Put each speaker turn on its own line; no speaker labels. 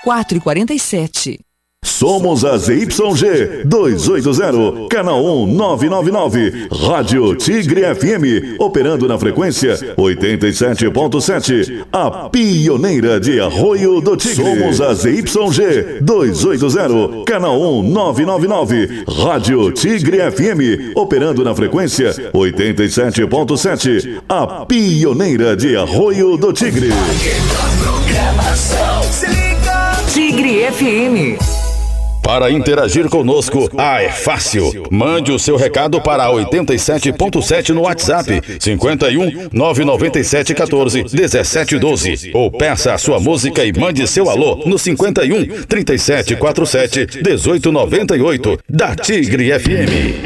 4h47.
Somos a ZYG 280, canal 1999, Rádio Tigre FM, operando na frequência 87.7, a pioneira de Arroio do Tigre. Somos a ZYG 280, canal 1999, Rádio Tigre FM, operando na frequência 87.7, a pioneira de Arroio do Tigre.
Tigre FM.
Para interagir conosco, é fácil. Mande o seu recado para 87.7 no WhatsApp 51 997 14 17 12 ou peça a sua música e mande seu alô no 51 37 47 18 98 da Tigre FM.